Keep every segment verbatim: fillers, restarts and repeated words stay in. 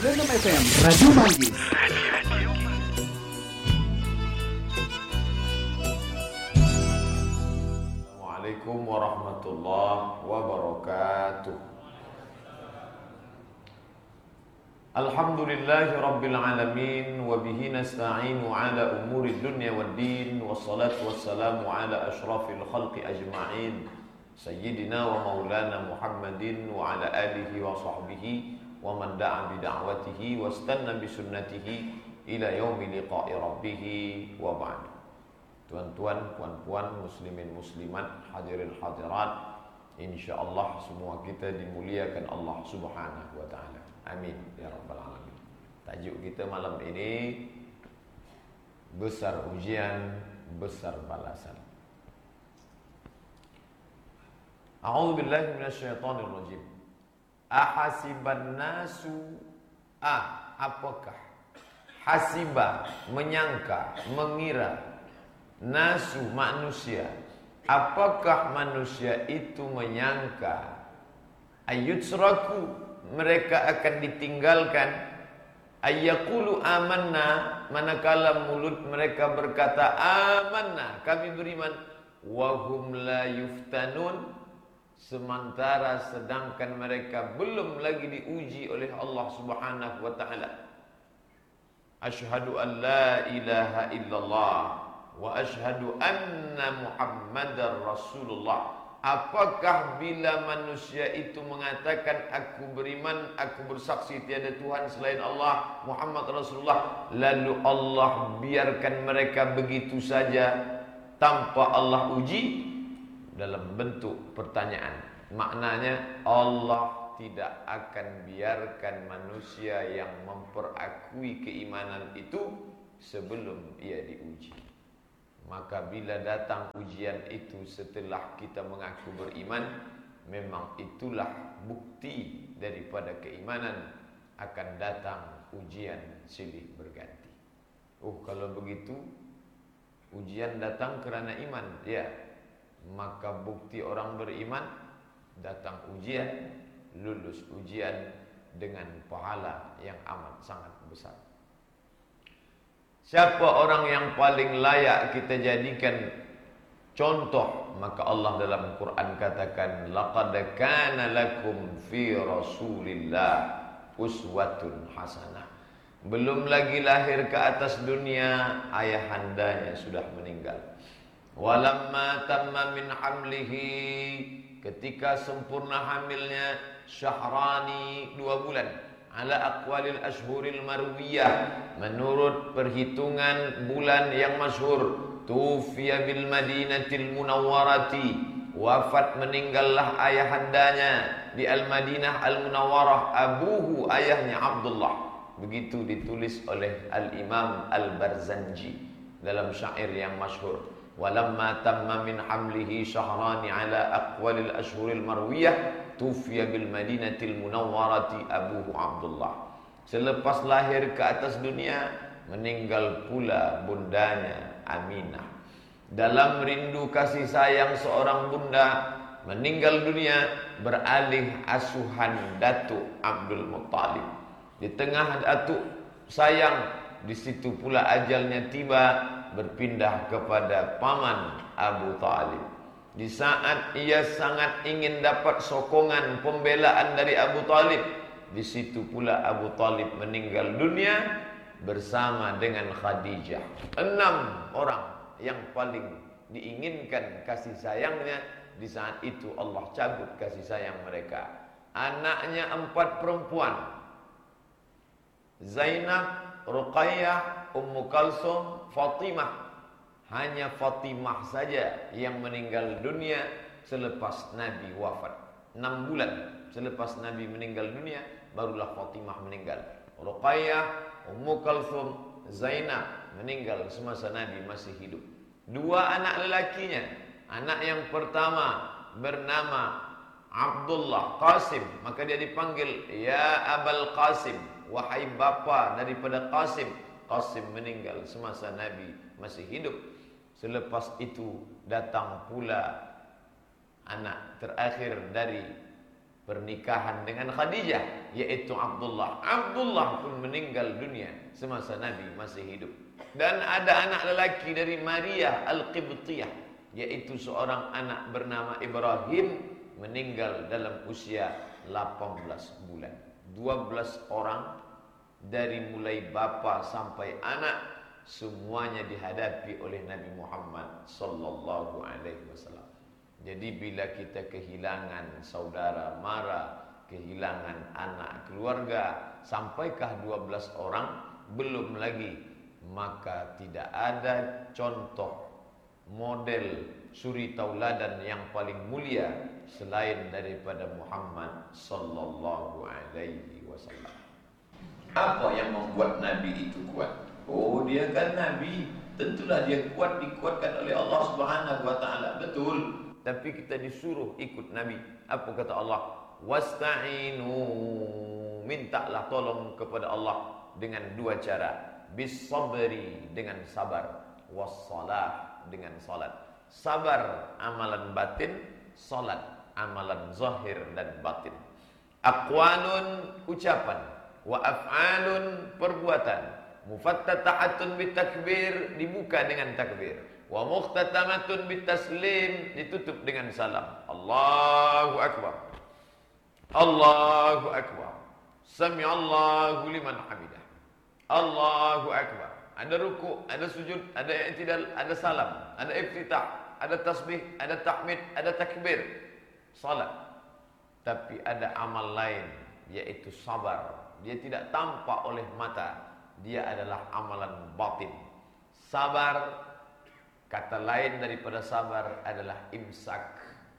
sembilan puluh enam F M Radio Manggis. Assalamualaikum warahmatullahi wabarakatuh. Alhamdulillahi rabbil alamin wa bihi nasta'inu ala umuri dunya waddin, wassalatu wassalamu ala ashrafil khalqi ajma'in, sayyidina wa maulana Muhammadin wa ala alihi wa sahbihi wa man da'a bi da'watihi wastanna bi sunnatihi ila yaumi liqa'i rabbih wa ba'd. Tuan-tuan, puan-puan, muslimin muslimat, hadirin hadirat, insyaallah semua kita dimuliakan Allah Subhanahu wa taala. Amin ya rabbal alamin. Tajuk kita malam ini besar ujian, besar balasan. A'udzu billahi minasyaitonir rajim. Ahasiban nasu a apakah hasiba menyangka, mengira, nasu manusia, apakah manusia itu menyangka ayyutsraku mereka akan ditinggalkan, ayyaqulu amanna manakala mulut mereka berkata amanna kami beriman, wahum la yuftanun sementara sedangkan mereka belum lagi diuji oleh Allah Subhanahu wa taala. Asyhadu an la ilaha illallah wa asyhadu anna Muhammadar Rasulullah. Apakah bila manusia itu mengatakan aku beriman, aku bersaksi tiada Tuhan selain Allah, Muhammad Rasulullah, lalu Allah biarkan mereka begitu saja tanpa Allah uji? Dalam bentuk pertanyaan. Maknanya Allah tidak akan biarkan manusia yang memperakui keimanan itu sebelum ia diuji. Maka bila datang ujian itu setelah kita mengaku beriman, memang itulah bukti daripada keimanan. Akan datang ujian silih berganti. Oh, kalau begitu ujian datang kerana iman, ya. Maka bukti orang beriman, datang ujian, lulus ujian dengan pahala yang amat sangat besar. Siapa orang yang paling layak kita jadikan contoh? Maka Allah dalam Quran katakan, laqad kana lakum fi Rasulillah uswatun hasanah. Belum lagi lahir ke atas dunia, ayahandanya sudah meninggal. Walamma tamma min hamlihi, ketika sempurna hamilnya, syahrani dua bulan, ala aqwalil ashhuril marwiyah, menurut perhitungan bulan yang masyhur, tufiya bil madinatil munawwarati, wafat meninggallah ayahandanya di al-Madinah al-Munawwarah, abuhu ayahnya Abdullah. Begitu ditulis oleh al-Imam al-Barzanji dalam syair yang masyhur. Walamma tamma min hamlihi syahrani ala aqwalil ashhuril marwiyah, tufiya bil madinatil munawwarati abuhu Abdullah. Selepas lahir ke atas dunia, meninggal pula bundanya Aminah. Dalam rindu kasih sayang seorang bunda, meninggal dunia, beralih asuhan Datuk Abdul Muttalib. Di tengah Datuk sayang, di situ pula ajalnya tiba, berpindah kepada paman Abu Talib. Di saat ia sangat ingin dapat sokongan pembelaan dari Abu Talib, di situ pula Abu Talib meninggal dunia bersama dengan Khadijah. Enam orang yang paling diinginkan kasih sayangnya, di saat itu Allah cabut kasih sayang mereka. Anaknya empat perempuan, Zainab, Ruqayyah, Ummu Kalsum, Fatimah. Hanya Fatimah saja yang meninggal dunia selepas Nabi wafat. Enam bulan selepas Nabi meninggal dunia, barulah Fatimah meninggal. Ruqayyah, Ummu Kalsum, Zainab meninggal semasa Nabi masih hidup. Dua anak lelakinya, anak yang pertama bernama Abdullah Qasim, maka dia dipanggil ya Abul Qasim, wahai bapa daripada Qasim. Qasim meninggal semasa Nabi masih hidup. Selepas itu datang pula anak terakhir dari pernikahan dengan Khadijah, yaitu Abdullah. Abdullah pun meninggal dunia semasa Nabi masih hidup. Dan ada anak lelaki dari Maria Al-Qibtiyah, yaitu seorang anak bernama Ibrahim, meninggal dalam usia lapan belas bulan. dua belas orang dari mulai bapa sampai anak, semuanya dihadapi oleh Nabi Muhammad sallallahu alaihi wasallam. Jadi bila kita kehilangan saudara mara, kehilangan anak keluarga, sampaikah dua belas orang, belum lagi, maka tidak ada contoh model suri tauladan yang paling mulia selain daripada Muhammad sallallahu alaihi wasallam. Apa yang membuat Nabi itu kuat? Oh, dia kan Nabi, tentulah dia kuat, dikuatkan oleh Allah Subhanahu wa taala. Betul. Tapi kita disuruh ikut Nabi. Apa kata Allah? Wasta'inu, mintalah tolong kepada Allah dengan dua cara. Bis sabri, dengan sabar. Wassalah, dengan salat. Sabar amalan batin, salat amalan zahir dan batin. Aqwalun, ucapan. Wa af'alun, perbuatan. Mufattatahatun bitakbir, dibuka dengan takbir. Wa mukhtatamatun bitaslim, ditutup dengan salam. Allahu akbar. Allahu akbar. Sami'allahu liman hamidah. Allahu akbar. Ada ruku', ada sujud, ada i'tidal, ada salam, ada iftitah, ada tasbih, ada tahmid, ada takbir. Salat. Tapi ada amal lain, yaitu sabar. Dia tidak tampak oleh mata. Dia adalah amalan batin. Sabar, kata lain daripada sabar adalah imsak.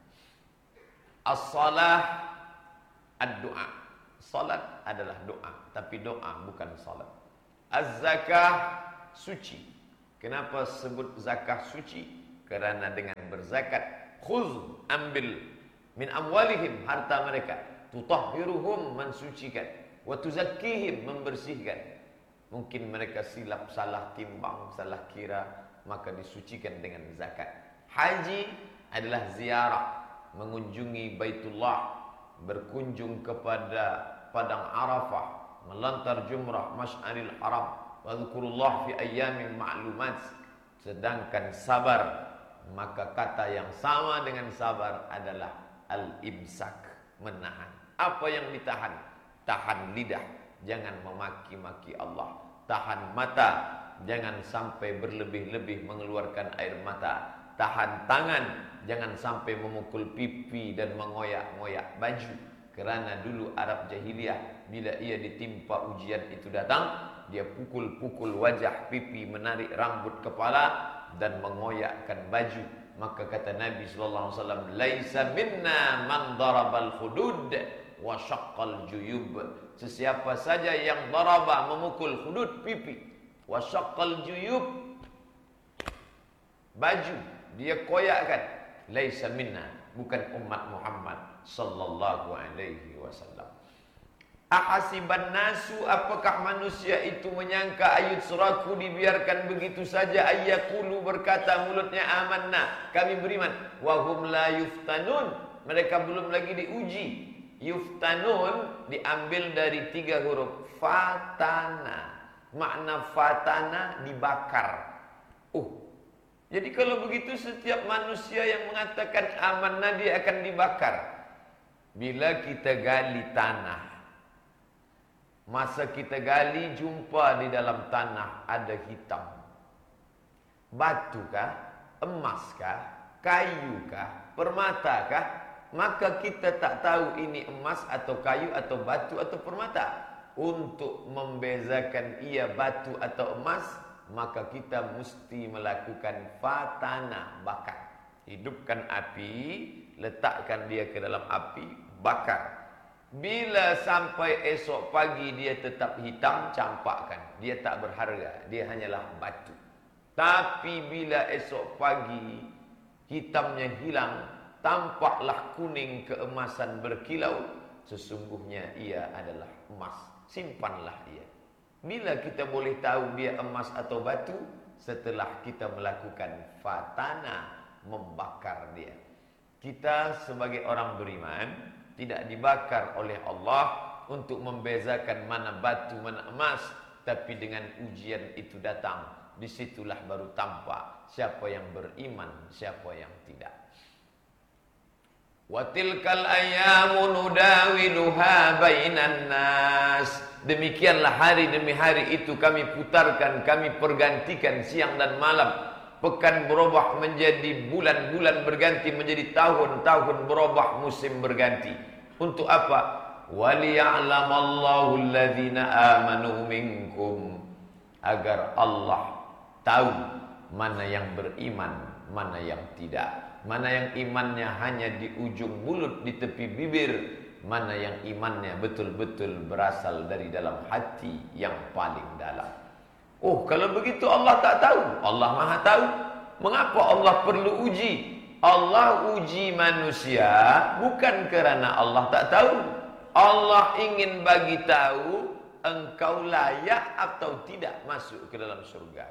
As-salah, ad-doa. Salat adalah doa, tapi doa bukan salat. Az-zakah, suci. Kenapa sebut zakah suci? Kerana dengan berzakat, khuz, ambil, min amwalihim, harta mereka, tutahhiruhum, mensucikan, wa tuzakkihim, membersihkan. Mungkin mereka silap, salah timbang, salah kira, maka disucikan dengan zakat. Haji adalah ziarah, mengunjungi Baitullah, berkunjung kepada padang Arafah, melantar jumrah Masy'aril Haram, wa dzkurullah fi ayyamin ma'lumat. Sedangkan sabar, maka kata yang sama dengan sabar adalah al-imsak, menahan. Apa yang ditahan? Tahan lidah, jangan memaki-maki Allah. Tahan mata, jangan sampai berlebih-lebih mengeluarkan air mata. Tahan tangan, jangan sampai memukul pipi dan mengoyak-ngoyak baju. Kerana dulu Arab jahiliyah, bila ia ditimpa ujian itu datang, dia pukul-pukul wajah, pipi, menarik rambut kepala dan mengoyakkan baju. Maka kata Nabi sallallahu alaihi wasallam, "Laisa minna man darabal hudud wa syaqqal juyub." Sesiapa saja yang daraba, memukul hudud, pipi, wa syaqqal juyub, baju, dia koyakkan, laisa minna, bukan umat Muhammad sallallahu alaihi wasallam. Ahasiban nasu, apakah manusia itu menyangka ayat suraku dibiarkan begitu saja, ayyakulu, berkata mulutnya, amanna, kami beriman, wahum la yuftanun, mereka belum lagi diuji. Yuftanun diambil dari tiga huruf, fatana. Makna fatana, dibakar. Oh, jadi kalau begitu setiap manusia yang mengatakan amanah, dia akan dibakar. Bila kita gali tanah, masa kita gali, jumpa di dalam tanah ada hitam. Batu kah? Emas kah? Kayu kah? Permata kah? Maka kita tak tahu ini emas atau kayu atau batu atau permata. Untuk membezakan ia batu atau emas, maka kita mesti melakukan fatana, bakar. Hidupkan api, letakkan dia ke dalam api, bakar. Bila sampai esok pagi dia tetap hitam, campakkan. Dia tak berharga, dia hanyalah batu. Tapi bila esok pagi hitamnya hilang, tampaklah kuning keemasan berkilau, sesungguhnya ia adalah emas. Simpanlah ia. Bila kita boleh tahu dia emas atau batu? Setelah kita melakukan fatana, membakar dia. Kita sebagai orang beriman tidak dibakar oleh Allah untuk membezakan mana batu mana emas, tapi dengan ujian itu datang, disitulah baru tampak siapa yang beriman, siapa yang tidak. Wa tilkal ayyamu nudawiluha bainan nas. Demikianlah hari demi hari itu kami putarkan, kami pergantikan siang dan malam. Pekan berubah menjadi bulan-bulan berganti, menjadi tahun-tahun berubah, musim berganti. Untuk apa? Waliya'lamallahu alladhina amanu minkum. Agar Allah tahu mana yang beriman, mana yang tidak. Mana yang imannya hanya di ujung mulut, di tepi bibir. Mana yang imannya betul-betul berasal dari dalam hati yang paling dalam. Oh, kalau begitu Allah tak tahu. Allah Maha tahu. Mengapa Allah perlu uji? Allah uji manusia bukan kerana Allah tak tahu. Allah ingin bagi tahu engkau layak atau tidak masuk ke dalam surga.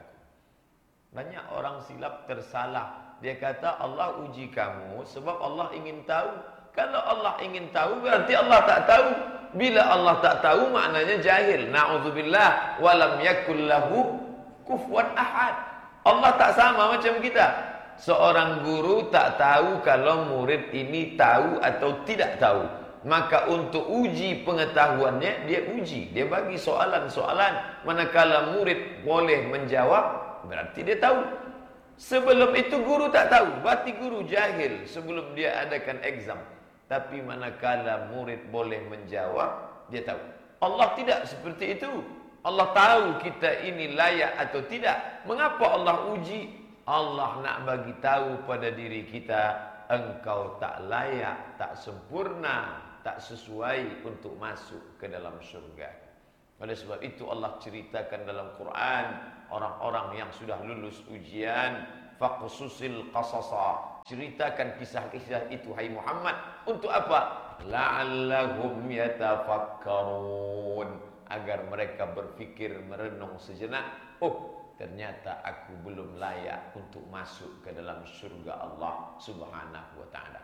Banyak orang silap tersalah. Dia kata Allah uji kamu sebab Allah ingin tahu. Kalau Allah ingin tahu berarti Allah tak tahu. Bila Allah tak tahu maknanya jahil. Na'udzubillah. Walam yakul lahu kufuwan ahad. Allah tak sama macam kita. Seorang guru tak tahu kalau murid ini tahu atau tidak tahu. Maka untuk uji pengetahuannya, dia uji. Dia bagi soalan-soalan. Manakala murid boleh menjawab, berarti dia tahu. Sebelum itu guru tak tahu. Berarti guru jahil sebelum dia adakan exam. Tapi manakala murid boleh menjawab, dia tahu. Allah tidak seperti itu. Allah tahu kita ini layak atau tidak. Mengapa Allah uji? Allah nak bagi tahu pada diri kita, engkau tak layak, tak sempurna, tak sesuai untuk masuk ke dalam surga. Oleh sebab itu Allah ceritakan dalam Quran, orang-orang yang sudah lulus ujian, faqsusil qasasa. Ceritakan kisah-kisah itu hai Muhammad. Untuk apa? La'allahum yatafakkarun. Agar mereka berfikir, merenung sejenak. Oh, ternyata aku belum layak untuk masuk ke dalam surga Allah Subhanahu wa ta'ala.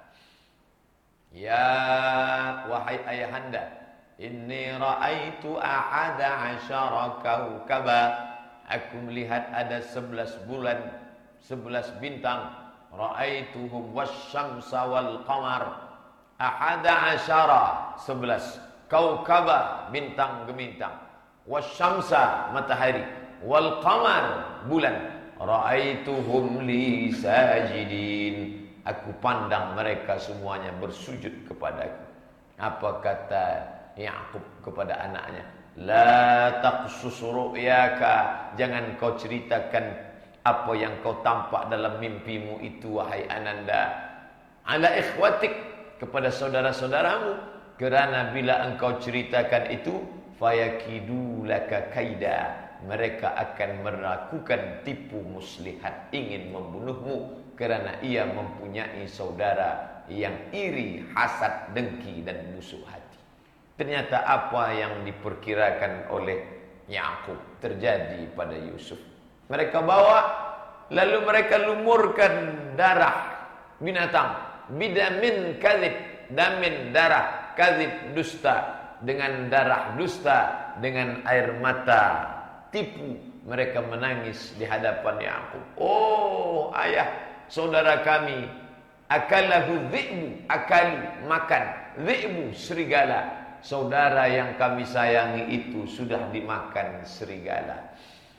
Ya wahai ayahanda, inni ra'aitu ahada asyara kawkaba. Aku melihat ada sebelas bulan, sebelas bintang. Ra'aituhum wasyamsa wal qamar. Ahada asyara, sebelas. Kaukaba, bintang gemintang. Wasyamsa, matahari. Wal qamar, bulan. Ra'aituhum li sajidin. Aku pandang mereka semuanya bersujud kepadaku. Apa kata Ya'qub kepada anaknya? La taqsus ru'yaka. Jangan kau ceritakan apa yang kau tampak dalam mimpimu itu, wahai ananda. Ala ikhwatik, kepada saudara-saudaramu. Kerana bila engkau ceritakan itu, fayakidu laka kaida. Mereka akan melakukan tipu muslihat, ingin membunuhmu. Kerana ia mempunyai saudara yang iri, hasad, dengki dan busuk hati. Ternyata apa yang diperkirakan oleh Ya'qub terjadi pada Yusuf. Mereka bawa, lalu mereka lumurkan darah binatang. Bidamin kadhib, damin darah, kadhib dusta, dengan darah dusta, dengan air mata tipu. Mereka menangis di hadapan Ya'qub. Oh ayah, saudara kami, akalahu dhi'bu, akalu, makan, dhi'bu, serigala. Saudara yang kami sayangi itu sudah dimakan serigala.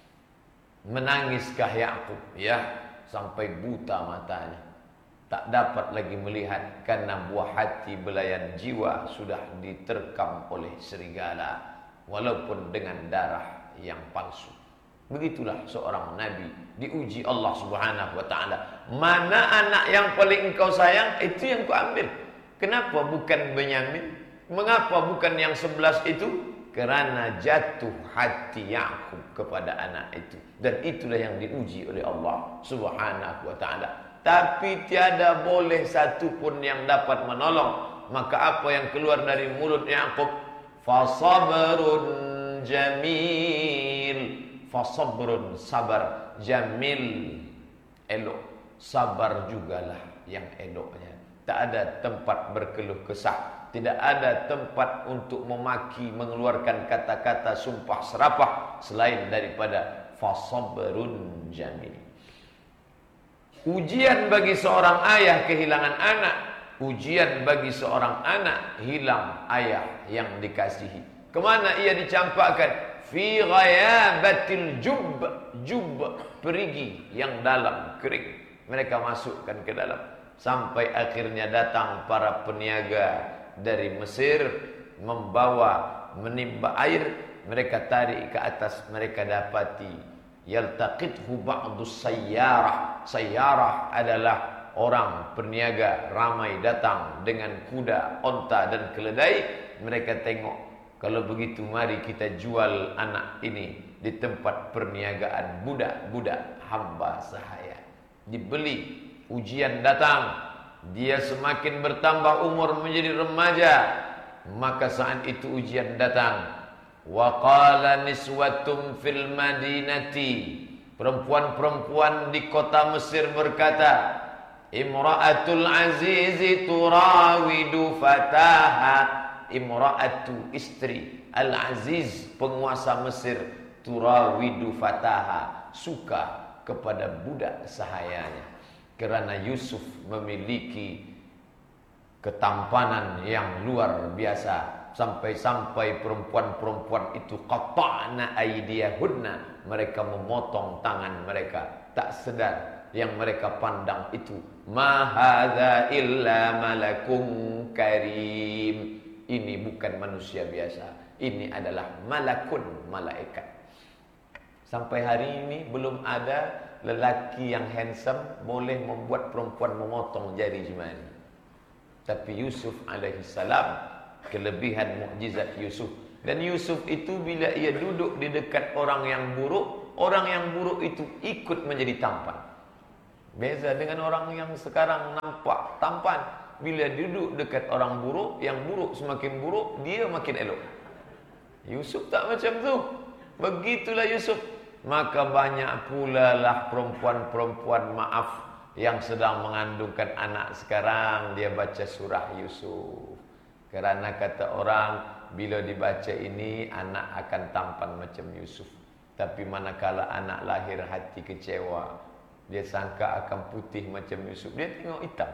Menangiskah Ya'qub? Ya, sampai buta matanya. Tak dapat lagi melihat karena buah hati belayan jiwa sudah diterkam oleh serigala. Walaupun dengan darah yang palsu. Begitulah seorang nabi diuji Allah Subhanahu wa ta'ala. Mana anak yang paling engkau sayang, itu yang kau ambil. Kenapa bukan Benyamin? Mengapa bukan yang sebelas itu? Kerana jatuh hati Ya'qub kepada anak itu. Dan itulah yang diuji oleh Allah Subhanahu wa ta'ala. Tapi tiada boleh satu pun yang dapat menolong. Maka apa yang keluar dari mulut Ya'qub? Fasabrun jamil. Fasabrun, sabar. Jamil, elok. Sabar jugalah yang eloknya. Tak ada tempat berkeluh kesah. Tidak ada tempat untuk memaki, mengeluarkan kata-kata sumpah serapah selain daripada fasabrun jamil. Ujian bagi seorang ayah kehilangan anak, ujian bagi seorang anak hilang ayah yang dikasihi. Kemana ia dicampakkan? Fi ghayabatil jub, jub perigi yang dalam kering. Mereka masukkan ke dalam. Sampai akhirnya datang para peniaga dari Mesir membawa menimba air. Mereka tarik ke atas, mereka dapati yaltaqithu ba'dus sayyarah. Sayyarah adalah orang peniaga ramai datang dengan kuda, onta dan keledai. Mereka tengok, kalau begitu mari kita jual anak ini di tempat perniagaan budak-budak hamba sahaya. Dibeli, ujian datang, dia semakin bertambah umur menjadi remaja. Maka saat itu ujian datang. Wa qala niswatum fil madinati, perempuan-perempuan di kota Mesir berkata, Imra'atul azizi turawidu fataha. Imra'atu, istri Al-Aziz, penguasa Mesir, turawidu fataha, suka kepada budak sahayanya. Kerana Yusuf memiliki ketampanan yang luar biasa, sampai-sampai perempuan-perempuan itu qata'na aydiyahunna, mereka memotong tangan mereka, tak sedar yang mereka pandang itu ma hadza illa malakun karim. Ini bukan manusia biasa, ini adalah malakun, malaikat. Sampai hari ini belum ada lelaki yang handsome boleh membuat perempuan memotong jari jemari. Tapi Yusuf alaihi salam, kelebihan mukjizat Yusuf. Dan Yusuf itu bila ia duduk di dekat orang yang buruk, orang yang buruk itu ikut menjadi tampan. Beza dengan orang yang sekarang nampak tampan. Bila duduk dekat orang buruk, yang buruk semakin buruk, dia makin elok. Yusuf tak macam tu. Begitulah Yusuf. Maka banyak pula lah perempuan-perempuan maaf yang sedang mengandungkan anak sekarang, dia baca surah Yusuf. Kerana kata orang, bila dibaca ini, anak akan tampan macam Yusuf. Tapi manakala anak lahir hati kecewa, dia sangka akan putih macam Yusuf, dia tengok hitam.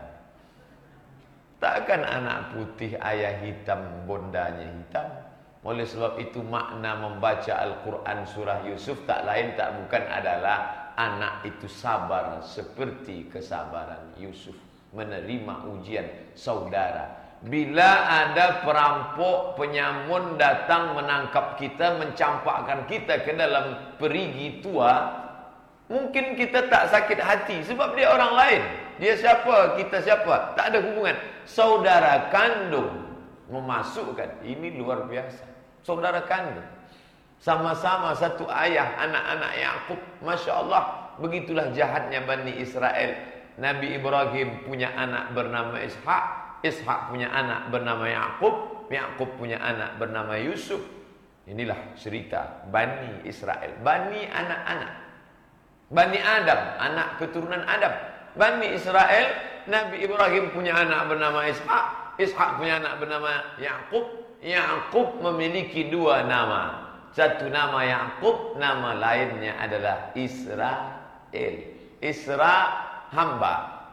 Takkan anak putih ayah hitam, bondanya hitam. Oleh sebab itu makna membaca Al-Quran surah Yusuf tak lain tak bukan adalah anak itu sabar seperti kesabaran Yusuf menerima ujian saudara. Bila ada perampok penyamun datang menangkap kita, mencampakkan kita ke dalam perigi tua, mungkin kita tak sakit hati sebab dia orang lain. Dia siapa, kita siapa, tak ada hubungan. Saudara kandung memasukkan, ini luar biasa. Saudara kandung, sama-sama satu ayah, anak-anak Yakub. Masya Allah, begitulah jahatnya Bani Israel. Nabi Ibrahim punya anak bernama Ishak, Ishak punya anak bernama Yakub, Yakub punya anak bernama Yusuf. Inilah cerita Bani Israel, Bani anak-anak, Bani Adam, anak keturunan Adam. Bani Israel, Nabi Ibrahim punya anak bernama Ishak, Ishak punya anak bernama Yakub. Yakub memiliki dua nama. Satu nama Yakub, nama lainnya adalah Israel. Isra hamba,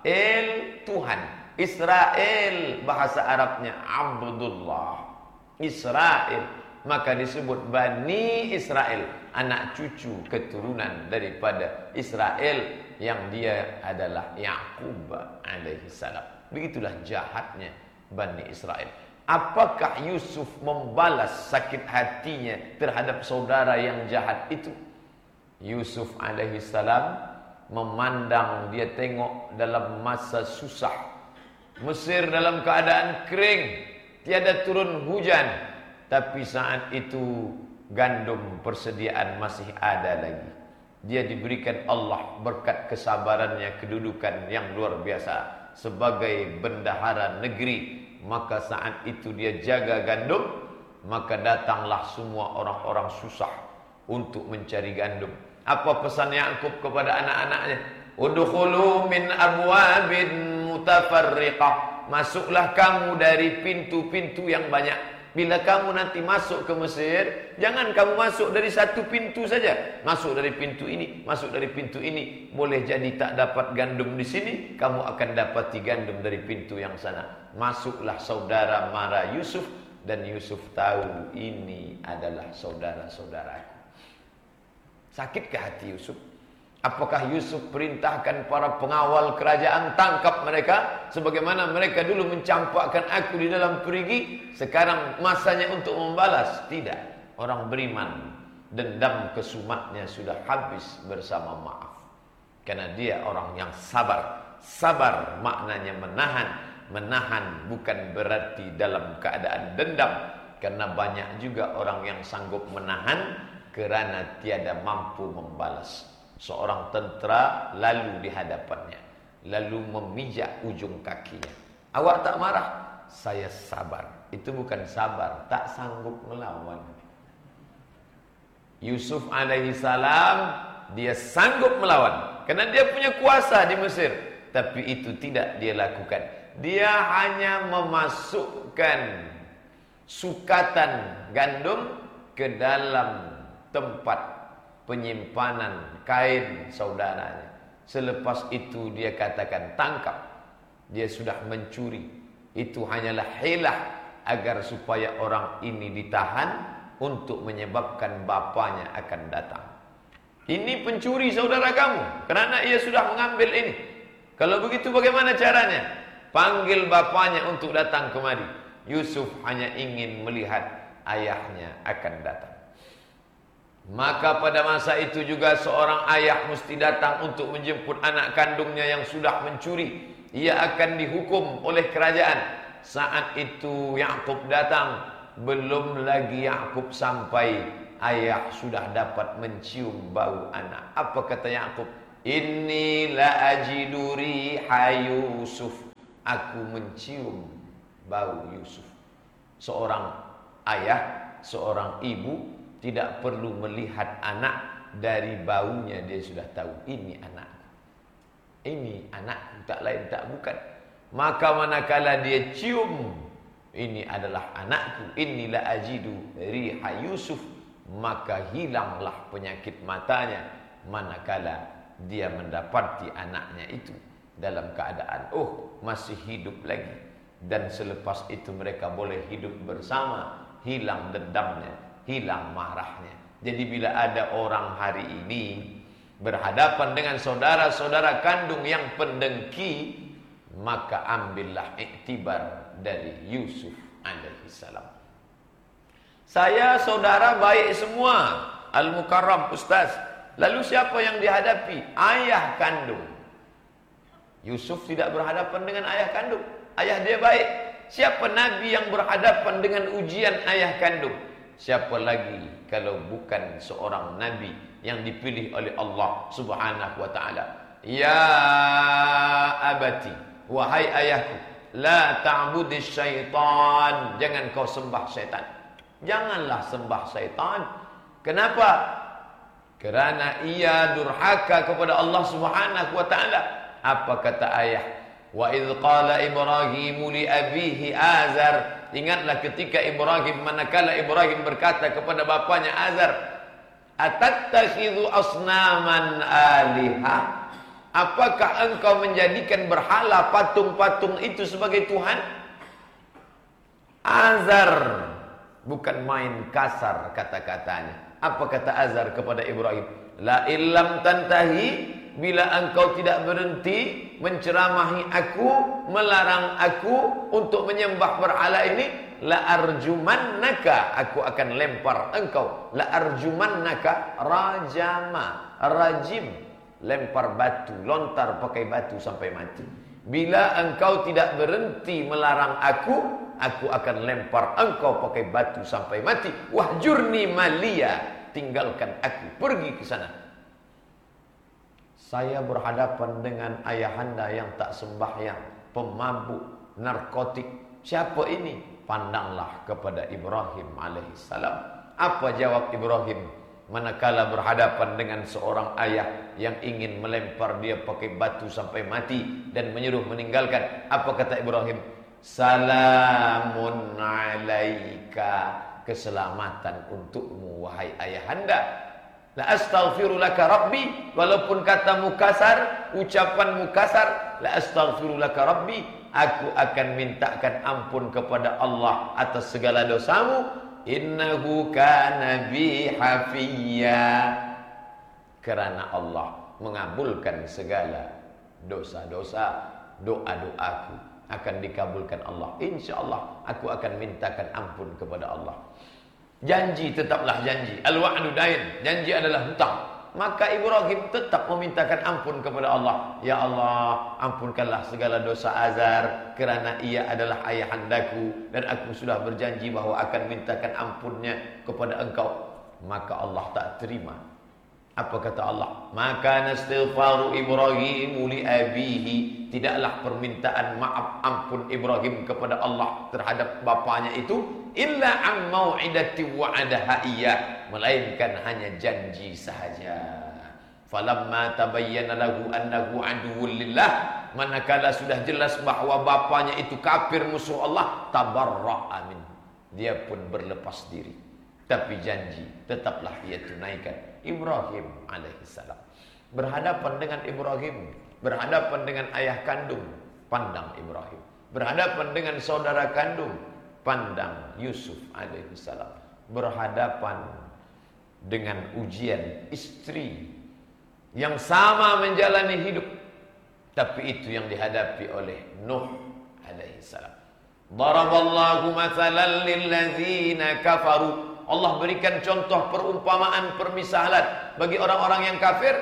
El Tuhan. Israel bahasa Arabnya Abdullah. Israel, maka disebut Bani Israel, anak cucu keturunan daripada Israel yang dia adalah Yakub alaihi salam. Begitulah jahatnya Bani Israel. Apakah Yusuf membalas sakit hatinya terhadap saudara yang jahat itu? Yusuf alaihi salam memandang, dia tengok dalam masa susah, Mesir dalam keadaan kering, tiada turun hujan, tapi saat itu gandum persediaan masih ada lagi. Dia diberikan Allah berkat kesabarannya, kedudukan yang luar biasa sebagai bendahara negeri. Maka saat itu dia jaga gandum, maka datanglah semua orang-orang susah untuk mencari gandum. Apa pesan Yakub kepada anak-anaknya? Udkhulu min abwabin mutafarriqah. masuklah kamu dari pintu-pintu yang banyak. Bila kamu nanti masuk ke Mesir, jangan kamu masuk dari satu pintu saja. Masuk dari pintu ini, masuk dari pintu ini. Boleh jadi tak dapat gandum di sini, kamu akan dapati gandum dari pintu yang sana. Masuklah saudara mara Yusuf, dan Yusuf tahu ini adalah saudara-saudaraku. Sakitkah hati Yusuf? Apakah Yusuf perintahkan para pengawal kerajaan tangkap mereka sebagaimana mereka dulu mencampakkan aku di dalam perigi? Sekarang masanya untuk membalas? Tidak. Orang beriman, dendam kesumatnya sudah habis bersama maaf. Karena dia orang yang sabar. Sabar maknanya menahan. Menahan bukan berarti dalam keadaan dendam. Karena banyak juga orang yang sanggup menahan kerana tiada mampu membalas. Seorang tentera lalu di hadapannya, lalu memijak ujung kakinya. Awak tak marah? Saya sabar. Itu bukan sabar, tak sanggup melawan. Yusuf alaihi salam, dia sanggup melawan karena dia punya kuasa di Mesir. Tapi itu tidak dia lakukan. Dia hanya memasukkan sukatan gandum ke dalam tempat penyimpanan kain saudaranya. Selepas itu dia katakan tangkap. Dia sudah mencuri. Itu hanyalah hilah agar supaya orang ini ditahan untuk menyebabkan bapanya akan datang. Ini pencuri saudara kamu kerana ia sudah mengambil ini. Kalau begitu bagaimana caranya? Panggil bapanya untuk datang kemari. Yusuf hanya ingin melihat ayahnya akan datang. Maka pada masa itu juga seorang ayah mesti datang untuk menjemput anak kandungnya yang sudah mencuri. Ia akan dihukum oleh kerajaan. Saat itu Yakub datang. Belum lagi Yakub sampai, ayah sudah dapat mencium bau anak. Apa kata Yakub? Inni la ajidu riha Yusuf. Aku mencium bau Yusuf. Seorang ayah, seorang ibu tidak perlu melihat anak, dari baunya dia sudah tahu ini anakku. Ini anakku, tak lain tak bukan. Maka manakala dia cium, ini adalah anakku, inilah ajidu riha Yusuf, maka hilanglah penyakit matanya manakala dia mendapati anaknya itu dalam keadaan oh masih hidup lagi. Dan selepas itu mereka boleh hidup bersama, hilang dendamnya, hilang marahnya. Jadi bila ada orang hari ini berhadapan dengan saudara-saudara kandung yang pendengki, maka ambillah iktibar dari Yusuf alaihi salam. Saya saudara baik semua, Al-Mukarram Ustaz. Lalu siapa yang dihadapi? Ayah kandung. Yusuf tidak berhadapan dengan ayah kandung. Ayah dia baik. Siapa Nabi yang berhadapan dengan ujian ayah kandung? Siapa lagi kalau bukan seorang Nabi yang dipilih oleh Allah subhanahu wa ta'ala. Ya abati, wahai ayahku, la ta'budis syaitan. Jangan kau sembah syaitan. Janganlah sembah syaitan. Kenapa? Kerana ia durhaka kepada Allah subhanahu wa ta'ala. Apa kata ayah? Wa idh qala Ibrahim li abihi Azar. Ingatlah ketika Ibrahim, manakala Ibrahim berkata kepada bapanya Azar, atattakhidhu asnaman alihah. Apakah engkau menjadikan berhala patung-patung itu sebagai Tuhan? Azar bukan main kasar kata-katanya. Apa kata Azar kepada Ibrahim? La illam tantahi, bila engkau tidak berhenti menceramahi aku, melarang aku untuk menyembah berhala ini, la arjumannaka, aku akan lempar engkau. La arjumannaka, rajama, rajim, lempar batu, lontar pakai batu sampai mati. Bila engkau tidak berhenti melarang aku, aku akan lempar engkau pakai batu sampai mati. Wahjurni malia, tinggalkan aku, pergi ke sana. Saya berhadapan dengan ayahanda yang tak sembahyang, pemabuk, narkotik. Siapa ini? Pandanglah kepada Ibrahim alaihissalam. Apa jawab Ibrahim manakala berhadapan dengan seorang ayah yang ingin melempar dia pakai batu sampai mati dan menyuruh meninggalkan. Apa kata Ibrahim? Salamun alaika, keselamatan untukmu wahai ayahanda. La astaghfiru laka rabbi, walaupun katamu kasar, ucapanmu kasar, la astaghfiru laka rabbi, aku akan mintakan ampun kepada Allah atas segala dosamu. Innahu kana bi hafiyya, karena Allah mengabulkan segala dosa-dosa, doa-doaku akan dikabulkan Allah. InsyaAllah aku akan mintakan ampun kepada Allah. Janji tetaplah janji. Al-wa'du dain, janji adalah hutang. Maka Ibrahim tetap memintakan ampun kepada Allah. Ya Allah, ampunkanlah segala dosa Azar, kerana ia adalah ayahandaku dan aku sudah berjanji bahwa akan mintakan ampunnya kepada engkau. Maka Allah tak terima. Apa kata Allah? Maka nastighfaru Ibrahim li abihi, tidaklah permintaan maaf ampun Ibrahim kepada Allah terhadap bapaknya itu illa am mau'idati wa'adaha iya, melainkan hanya janji sahaja. Falamma tabayyana lahu annahu aduwwul lillah, manakala sudah jelas bahwa bapaknya itu kafir, musuh Allah, tabarra'a min, dia pun berlepas diri. Tapi janji tetaplah ia tunaikan. Ibrahim alaihissalam berhadapan dengan Ibrahim, berhadapan dengan ayah kandung, pandang Ibrahim. Berhadapan dengan saudara kandung, pandang Yusuf alaihissalam. Berhadapan dengan ujian istri yang sama menjalani hidup, tapi itu yang dihadapi oleh Nuh alaihissalam. Daraballahu mathalan lilladzina kafaru, Allah berikan contoh perumpamaan permisalan bagi orang-orang yang kafir.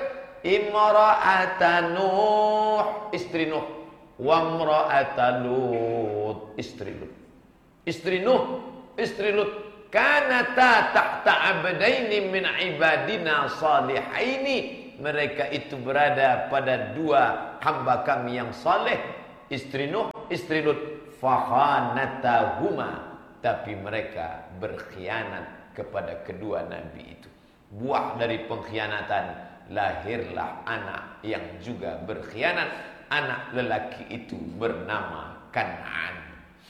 Imra'ata Nuh, istri Nuh, wa imra'ata Lut, istri Lut. Istri Nuh, istri Lut, kanata tahta abdaini min ibadina salihaini, mereka itu berada pada dua hamba kami yang saleh. Istri Nuh, istri Lut, fakhanatahuma, tapi mereka berkhianat kepada kedua nabi itu. Buah dari pengkhianatan lahirlah anak yang juga berkhianat. Anak lelaki itu bernama Kan'an.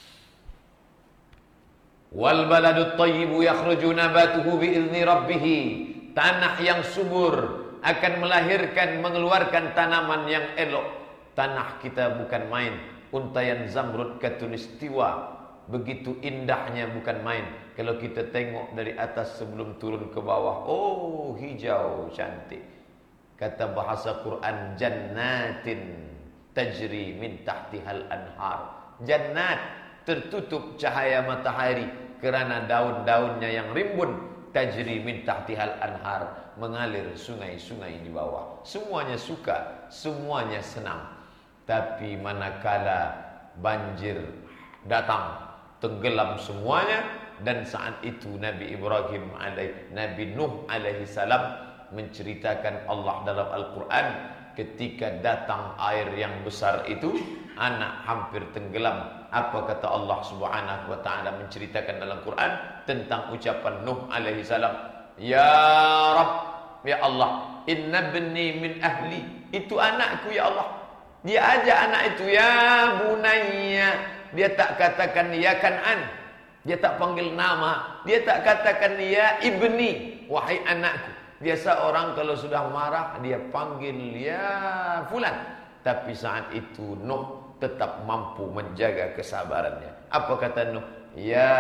Wal baladut thayyibu yakhruju nabatuhu bi'izni rabbih, tanah yang subur akan melahirkan, mengeluarkan tanaman yang elok. Tanah kita bukan main. Untayan zamrud katulistiwa, begitu indahnya bukan main. Kalau kita tengok dari atas sebelum turun ke bawah, oh hijau cantik. Kata bahasa Quran, jannatin tajri min tahtihal anhar. Jannat tertutup cahaya matahari kerana daun-daunnya yang rimbun. Tajri min tahtihal anhar, mengalir sungai-sungai di bawah. Semuanya suka, semuanya senang. Tapi manakala banjir datang, tenggelam semuanya. Dan saat itu Nabi Ibrahim alaih, Nabi Nuh alaihi salam menceritakan Allah dalam Al-Quran, ketika datang air yang besar itu, anak hampir tenggelam. Apa kata Allah subhanahu wa ta'ala menceritakan dalam Quran tentang ucapan Nuh alaihi salam? Ya Rabb, ya Allah, inna bni min ahli, itu anakku ya Allah. Dia ajak anak itu, ya bunayya, dia tak katakan ya Kan'an, dia tak panggil nama, dia tak katakan ya ibni, wahai anakku. Biasa orang kalau sudah marah dia panggil ya fulan. Tapi saat itu Nuh tetap mampu menjaga kesabarannya. Apa kata Nuh? Ya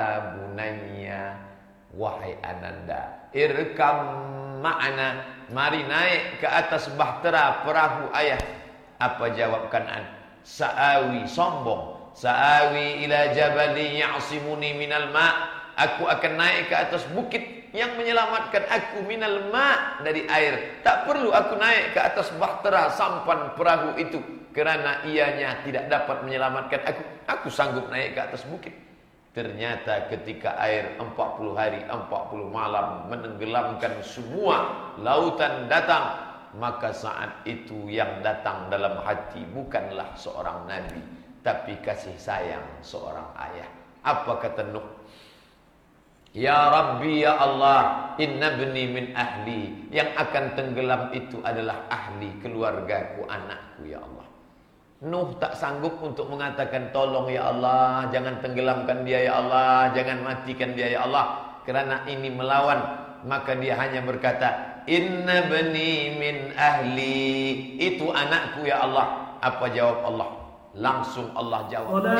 bunayya, wahai ananda, irkam ma'ana, mari naik ke atas bahtera perahu ayah. Apa jawab Kan'an? Sa'awi, sombong. Sa'awi ila jabali ya'simuni minal ma', aku akan naik ke atas bukit yang menyelamatkan aku minal ma', dari air. Tak perlu aku naik ke atas bahtera sampan perahu itu, kerana ianya tidak dapat menyelamatkan aku. Aku sanggup naik ke atas bukit. Ternyata ketika air empat puluh hari empat puluh malam menenggelamkan semua lautan datang, maka saat itu yang datang dalam hati bukanlah seorang nabi, tapi kasih sayang seorang ayah. Apa kata Nuh? Ya Rabbi ya Allah, inna bni min ahli. Yang akan tenggelam itu adalah ahli, keluargaku, anakku ya Allah. Nuh tak sanggup untuk mengatakan tolong ya Allah, jangan tenggelamkan dia ya Allah, jangan matikan dia ya Allah. Kerana ini melawan, maka dia hanya berkata, inna bni min ahli. Itu anakku ya Allah. Apa jawab Allah? Langsung Allah jawab,